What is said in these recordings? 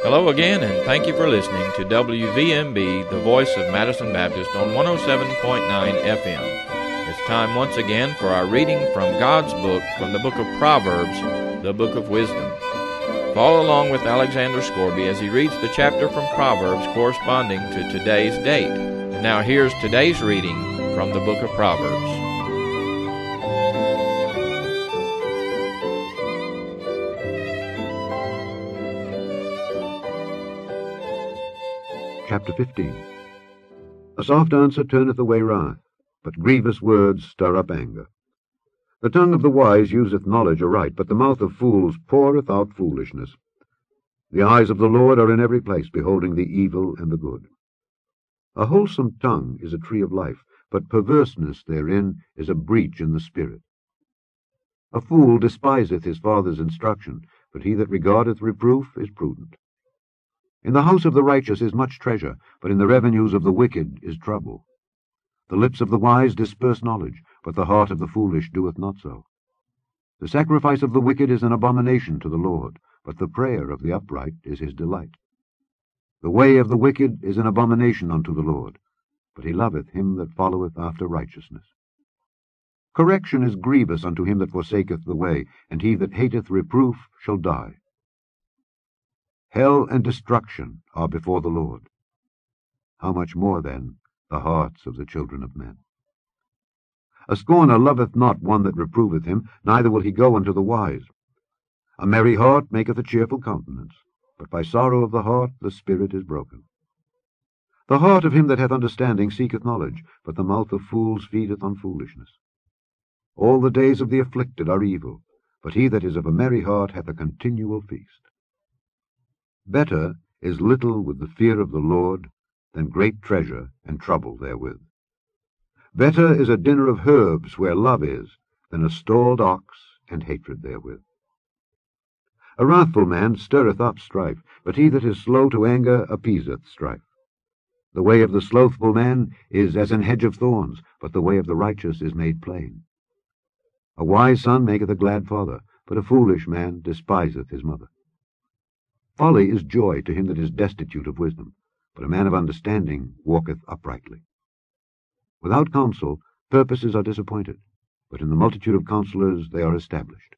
Hello again, and thank you for listening to WVMB, the voice of Madison Baptist on 107.9 FM. It's time once again for our reading from God's book, from the book of Proverbs, the book of wisdom. Follow along with Alexander Scorby as he reads the chapter from Proverbs corresponding to today's date. And now here's today's reading from the book of Proverbs. Chapter 15. A soft answer turneth away wrath, but grievous words stir up anger. The tongue of the wise useth knowledge aright, but the mouth of fools poureth out foolishness. The eyes of the Lord are in every place, beholding the evil and the good. A wholesome tongue is a tree of life, but perverseness therein is a breach in the spirit. A fool despiseth his father's instruction, but he that regardeth reproof is prudent. In the house of the righteous is much treasure, but in the revenues of the wicked is trouble. The lips of the wise disperse knowledge, but the heart of the foolish doeth not so. The sacrifice of the wicked is an abomination to the Lord, but the prayer of the upright is his delight. The way of the wicked is an abomination unto the Lord, but he loveth him that followeth after righteousness. Correction is grievous unto him that forsaketh the way, and he that hateth reproof shall die. Hell and destruction are before the Lord. How much more, then, the hearts of the children of men? A scorner loveth not one that reproveth him, neither will he go unto the wise. A merry heart maketh a cheerful countenance, but by sorrow of the heart the spirit is broken. The heart of him that hath understanding seeketh knowledge, but the mouth of fools feedeth on foolishness. All the days of the afflicted are evil, but he that is of a merry heart hath a continual feast. Better is little with the fear of the Lord than great treasure and trouble therewith. Better is a dinner of herbs where love is, than a stalled ox and hatred therewith. A wrathful man stirreth up strife, but he that is slow to anger appeaseth strife. The way of the slothful man is as an hedge of thorns, but the way of the righteous is made plain. A wise son maketh a glad father, but a foolish man despiseth his mother. Folly is joy to him that is destitute of wisdom, but a man of understanding walketh uprightly. Without counsel, purposes are disappointed, but in the multitude of counselors they are established.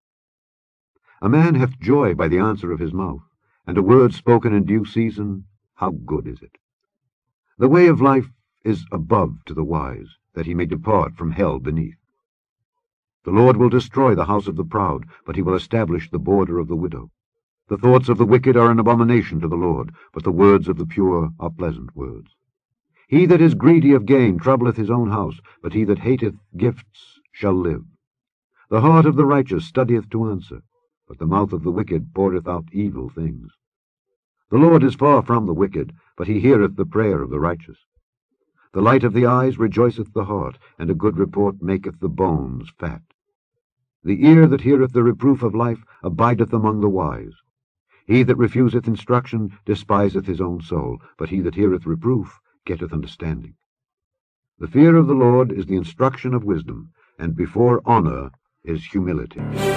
A man hath joy by the answer of his mouth, and a word spoken in due season, how good is it! The way of life is above to the wise, that he may depart from hell beneath. The Lord will destroy the house of the proud, but he will establish the border of the widow. The thoughts of the wicked are an abomination to the Lord, but the words of the pure are pleasant words. He that is greedy of gain troubleth his own house, but he that hateth gifts shall live. The heart of the righteous studieth to answer, but the mouth of the wicked poureth out evil things. The Lord is far from the wicked, but he heareth the prayer of the righteous. The light of the eyes rejoiceth the heart, and a good report maketh the bones fat. The ear that heareth the reproof of life abideth among the wise. He that refuseth instruction despiseth his own soul, but he that heareth reproof getteth understanding. The fear of the Lord is the instruction of wisdom, and before honor is humility.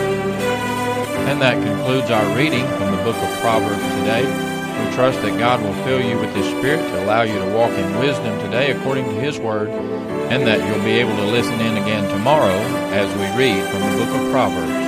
And that concludes our reading from the book of Proverbs today. We trust that God will fill you with His Spirit to allow you to walk in wisdom today according to His Word, and that you'll be able to listen in again tomorrow as we read from the book of Proverbs.